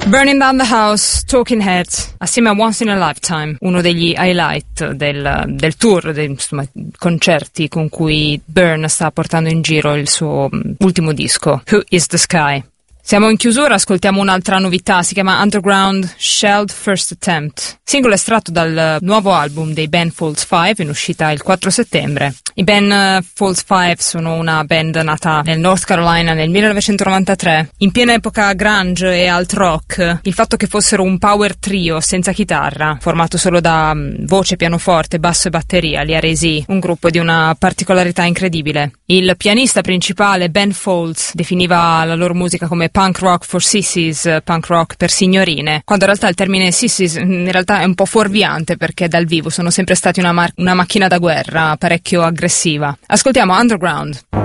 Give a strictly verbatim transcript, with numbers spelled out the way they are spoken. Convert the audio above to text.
Burning Down the House, Talking Heads, assieme a Once in a Lifetime, uno degli highlight del, del tour, dei insomma, concerti con cui Byrne sta portando in giro il suo ultimo disco, Who is the Sky. Siamo in chiusura, ascoltiamo un'altra novità, si chiama Underground Shelled First Attempt, singolo estratto dal nuovo album dei Ben Folds five in uscita il quattro settembre. I Ben Folds five sono una band nata nel North Carolina nel millenovecentonovantatré, in piena epoca grunge e alt rock. Il fatto che fossero un power trio senza chitarra, formato solo da voce, pianoforte, basso e batteria, li ha resi un gruppo di una particolarità incredibile. Il pianista principale, Ben Folds, definiva la loro musica come punk rock for sissies, punk rock per signorine, quando in realtà il termine sissies in realtà è un po' fuorviante, perché dal vivo sono sempre stati una, mar- una macchina da guerra parecchio aggressiva. Ascoltiamo Underground.